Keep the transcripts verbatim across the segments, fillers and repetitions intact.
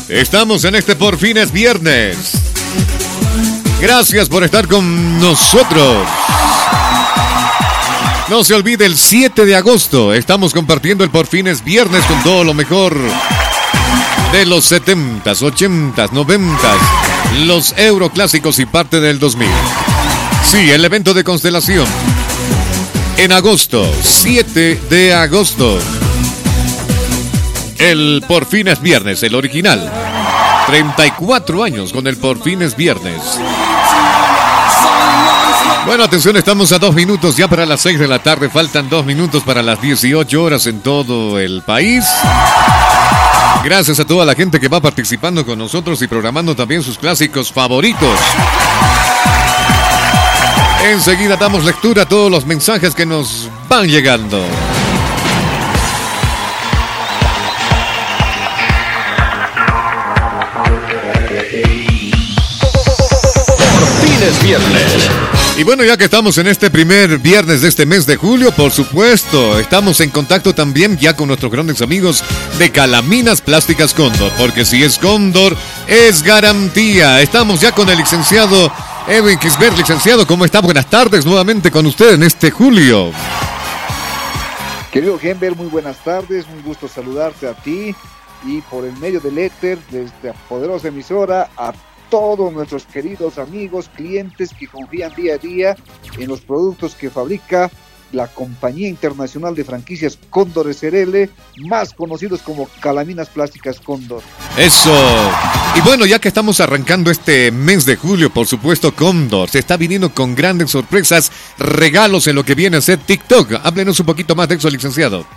Estamos en este Por Fin es Viernes. Gracias por estar con nosotros. No se olvide, el siete de agosto estamos compartiendo el Por Fin es Viernes con todo lo mejor de los setentas, ochentas, noventas, los Euroclásicos y parte del dos mil. Sí, el evento de Constelación. En agosto, siete de agosto. El Por Fin es Viernes, el original. treinta y cuatro años con el Por Fin es Viernes. Bueno, atención, estamos a dos minutos ya para las seis de la tarde. Faltan dos minutos para las dieciocho horas en todo el país. Gracias a toda la gente que va participando con nosotros y programando también sus clásicos favoritos. Enseguida damos lectura a todos los mensajes que nos van llegando. Por fin es viernes. Y bueno, ya que estamos en este primer viernes de este mes de julio, por supuesto, estamos en contacto también ya con nuestros grandes amigos de Calaminas Plásticas Cóndor, porque si es Cóndor, es garantía. Estamos ya con el licenciado Edwin Kisbert. Licenciado, ¿cómo está? Buenas tardes nuevamente con usted en este julio. Querido Gember, muy buenas tardes, un gusto saludarte a ti y por el medio del éter, desde esta poderosa emisora, a todos nuestros queridos amigos, clientes que confían día a día en los productos que fabrica la compañía internacional de franquicias Cóndor S R L, más conocidos como Calaminas Plásticas Cóndor. Eso. Y bueno, ya que estamos arrancando este mes de julio, por supuesto, Cóndor se está viniendo con grandes sorpresas, regalos en lo que viene a ser TikTok. Háblenos un poquito más de eso, licenciado.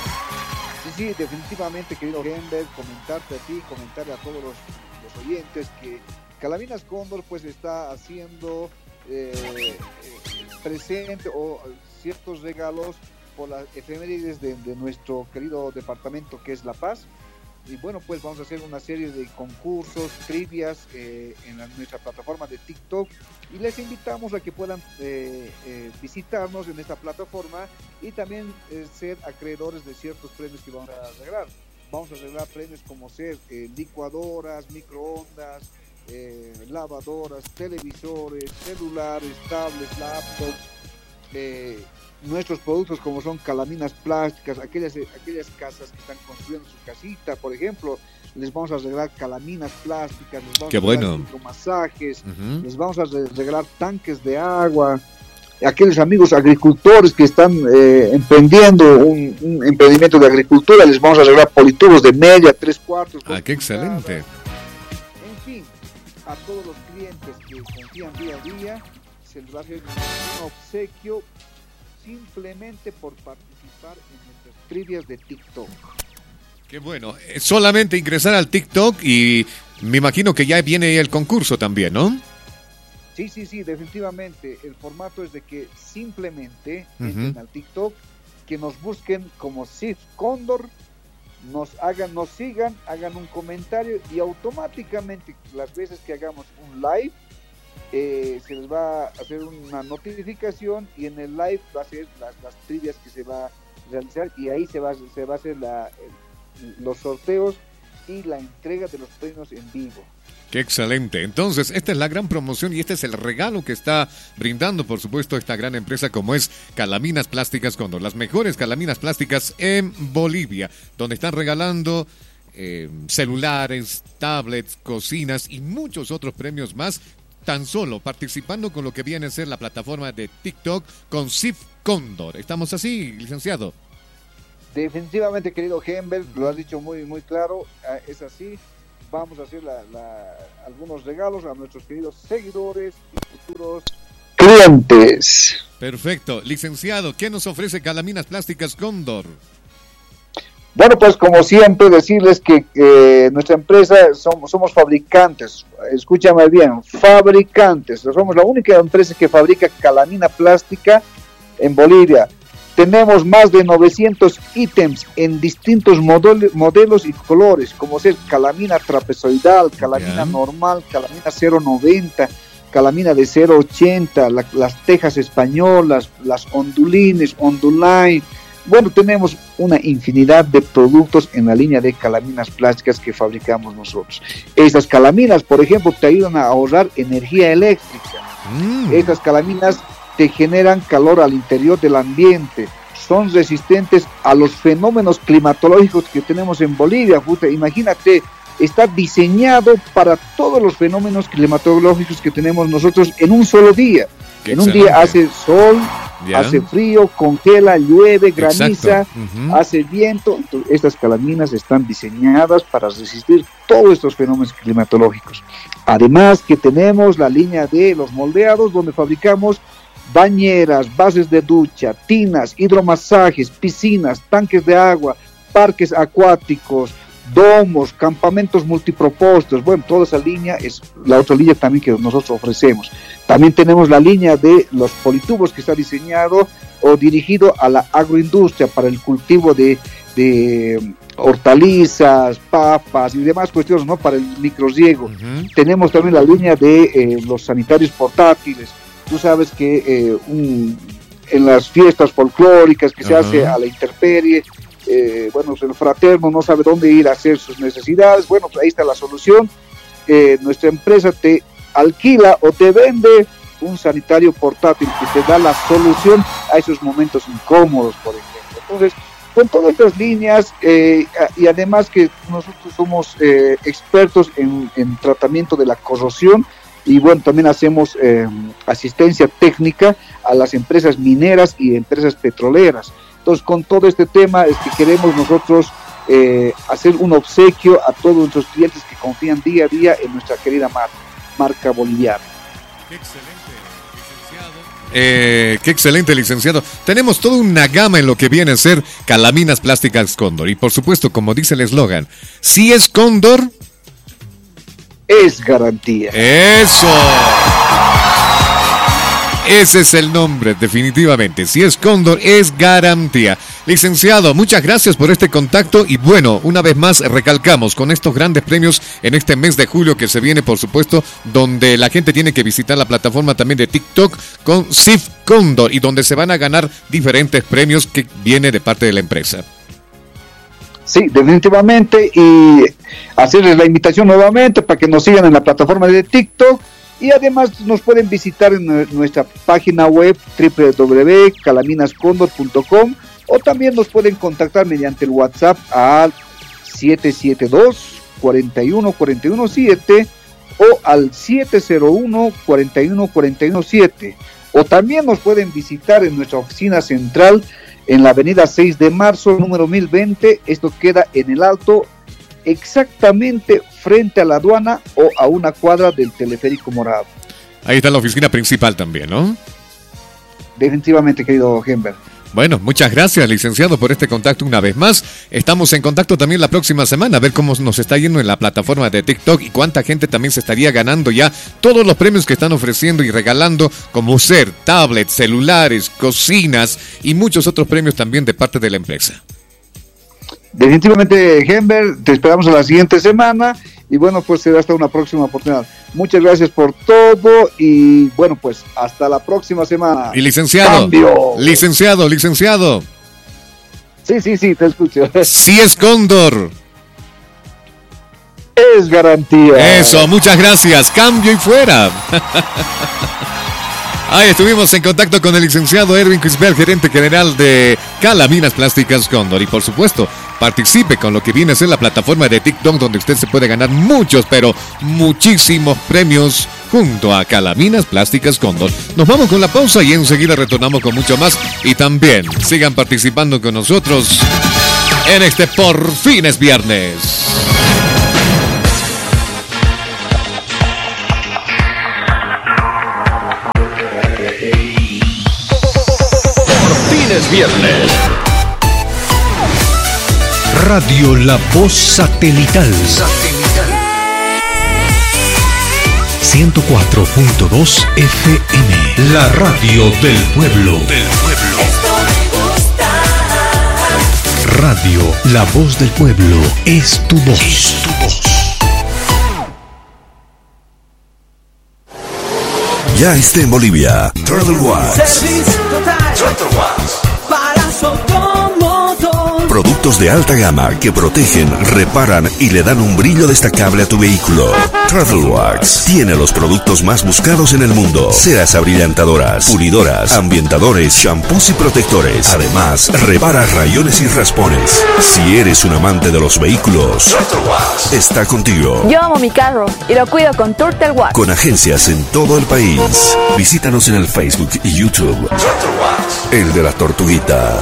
Sí, sí, definitivamente, querido Gember, comentarte a ti, comentarle a todos los, los oyentes que Calaminas Cóndor pues está haciendo eh, eh, presente o ciertos regalos por las efemérides de, de nuestro querido departamento que es La Paz. Y bueno, pues vamos a hacer una serie de concursos, trivias eh, en la, nuestra plataforma de TikTok y les invitamos a que puedan eh, eh, visitarnos en esta plataforma y también eh, ser acreedores de ciertos premios que vamos a regalar. Vamos a regalar premios como ser eh, licuadoras, microondas, Eh, lavadoras, televisores, celulares, tablets, laptops, eh, nuestros productos como son calaminas plásticas, aquellas, aquellas casas que están construyendo su casita, por ejemplo, les vamos a regalar calaminas plásticas, les vamos Qué a regalar bueno. micromasajes, Uh-huh. les vamos a regalar tanques de agua. Aquellos amigos agricultores que están eh, emprendiendo un, un emprendimiento de agricultura, les vamos a regalar politubos de media, tres cuartos. Ah, qué excelente. En fin, a todos los clientes que confían día a día, se les va a hacer un obsequio simplemente por participar en nuestras trivias de TikTok. Qué bueno. Es solamente ingresar al TikTok y me imagino que ya viene el concurso también, ¿no? Sí, sí, sí, definitivamente. El formato es de que simplemente Uh-huh. entren al TikTok, que nos busquen como Sif Cóndor, nos hagan, nos sigan, hagan un comentario y automáticamente las veces que hagamos un live eh, se les va a hacer una notificación y en el live va a ser las, las trivias que se va a realizar y ahí se va, se va a hacer la, el, los sorteos y la entrega de los premios en vivo. Qué excelente. Entonces, esta es la gran promoción y este es el regalo que está brindando, por supuesto, esta gran empresa como es Calaminas Plásticas Cóndor. Las mejores calaminas plásticas en Bolivia, donde están regalando eh, celulares, tablets, cocinas y muchos otros premios más, tan solo participando con lo que viene a ser la plataforma de TikTok con Sif Cóndor. ¿Estamos así, licenciado? Definitivamente, querido Gember, lo has dicho muy, muy claro, es así. Vamos a hacer la, la, algunos regalos a nuestros queridos seguidores y futuros clientes. Perfecto. Licenciado, ¿qué nos ofrece Calaminas Plásticas Cóndor? Bueno, pues como siempre decirles que eh, nuestra empresa somos, somos fabricantes, escúchame bien, fabricantes, somos la única empresa que fabrica calamina plástica en Bolivia. Tenemos más de novecientos ítems en distintos model- modelos y colores, como ser calamina trapezoidal, calamina Bien. normal, calamina cero noventa, calamina de cero ochenta, la, las tejas españolas, las ondulines, onduline, Bueno, tenemos una infinidad de productos en la línea de calaminas plásticas que fabricamos nosotros. Estas calaminas, por ejemplo, te ayudan a ahorrar energía eléctrica. Mm. Estas calaminas te generan calor al interior del ambiente. Son resistentes a los fenómenos climatológicos que tenemos en Bolivia. Puta, imagínate, está diseñado para todos los fenómenos climatológicos que tenemos nosotros en un solo día. Qué en excelente. Un día hace sol, yeah. hace frío, congela, llueve, graniza, uh-huh. hace viento. Entonces, estas calaminas están diseñadas para resistir todos estos fenómenos climatológicos. Además que tenemos la línea de los moldeados, donde fabricamos bañeras, bases de ducha, tinas, hidromasajes, piscinas, tanques de agua, parques acuáticos, domos, campamentos multipropósitos. Bueno, toda esa línea es la otra línea también que nosotros ofrecemos. También tenemos la línea de los politubos, que está diseñado o dirigido a la agroindustria para el cultivo de, de hortalizas, papas y demás cuestiones, ¿no? Para el microriego. Uh-huh. Tenemos también la línea de eh, los sanitarios portátiles. Tú sabes que eh, un, en las fiestas folclóricas que uh-huh. se hace a la intemperie, eh, bueno, el fraterno no sabe dónde ir a hacer sus necesidades. Bueno, pues ahí está la solución. Eh, nuestra empresa te alquila o te vende un sanitario portátil que te da la solución a esos momentos incómodos, por ejemplo. Entonces, con todas estas líneas eh, y además que nosotros somos eh, expertos en, en tratamiento de la corrosión, y bueno, también hacemos eh, asistencia técnica a las empresas mineras y empresas petroleras. Entonces, con todo este tema es que queremos nosotros eh, hacer un obsequio a todos nuestros clientes que confían día a día en nuestra querida marca, marca boliviana. Qué excelente, licenciado. Eh, qué excelente, licenciado. Tenemos toda una gama en lo que viene a ser calaminas plásticas Cóndor. Y por supuesto, como dice el eslogan, si es Cóndor, es garantía. ¡Eso! Ese es el nombre, definitivamente. Si es Cóndor, es garantía. Licenciado, muchas gracias por este contacto. Y bueno, una vez más recalcamos con estos grandes premios en este mes de julio que se viene, por supuesto, donde la gente tiene que visitar la plataforma también de TikTok con S I F Cóndor y donde se van a ganar diferentes premios que viene de parte de la empresa. Sí, definitivamente, y hacerles la invitación nuevamente para que nos sigan en la plataforma de TikTok, y además nos pueden visitar en nuestra página web doble u doble u doble u punto calaminas cóndor punto com, o también nos pueden contactar mediante el WhatsApp al siete siete dos, cuatro uno cuatro uno siete o al siete cero uno, cuatro uno cuatro uno siete, o también nos pueden visitar en nuestra oficina central en la avenida seis de marzo, número mil veinte. Esto queda en el Alto, exactamente frente a la aduana o a una cuadra del Teleférico Morado. Ahí está la oficina principal también, ¿no? Definitivamente, querido Gember. Bueno, muchas gracias, licenciado, por este contacto una vez más. Estamos en contacto también la próxima semana, a ver cómo nos está yendo en la plataforma de TikTok y cuánta gente también se estaría ganando ya todos los premios que están ofreciendo y regalando, como ser tablets, celulares, cocinas y muchos otros premios también de parte de la empresa. Definitivamente, Gember, te esperamos a la siguiente semana y bueno, pues será hasta una próxima oportunidad. Muchas gracias por todo y bueno, pues hasta la próxima semana. Y licenciado, Cambio. licenciado, licenciado. Sí, sí, sí, te escucho. Si es Cóndor, es garantía. Eso, muchas gracias. Cambio y fuera. Ahí estuvimos en contacto con el licenciado Erwin Crisbel, gerente general de Calaminas Plásticas Cóndor. Y por supuesto, participe con lo que viene a ser la plataforma de TikTok, donde usted se puede ganar muchos, pero muchísimos premios junto a Calaminas Plásticas Cóndor. Nos vamos con la pausa y enseguida retornamos con mucho más. Y también sigan participando con nosotros en este Por Fin es Viernes. Es viernes. Radio La Voz Satelital. Satelital. ciento cuatro punto dos F M. La radio del pueblo. Del pueblo. Esto me gusta. Radio La Voz del Pueblo. Es tu voz. Es tu voz. Ya está en Bolivia. Turtle Wax. Servicio total. Turtle Wax. Para su automóvil. Productos de alta gama que protegen, reparan y le dan un brillo destacable a tu vehículo. Travelwax tiene los productos más buscados en el mundo. Ceras abrillantadoras, pulidoras, ambientadores, shampoos y protectores. Además, repara rayones y raspones. Si eres un amante de los vehículos, Turtlewax está contigo. Yo amo mi carro y lo cuido con Turtlewax. Con agencias en todo el país. Visítanos en el Facebook y YouTube. Turtlewax, el de la tortuguita.